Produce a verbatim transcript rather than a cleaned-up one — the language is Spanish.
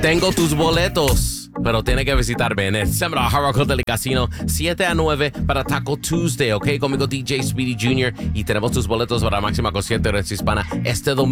Tengo tus boletos, pero tiene que visitarme en el Seminole Hard Rock Hotel y Casino siete a nueve para Taco Tuesday, ¿ok? Conmigo D J Speedy junior Y tenemos tus boletos para la máxima concierto de Red Hispana este domingo.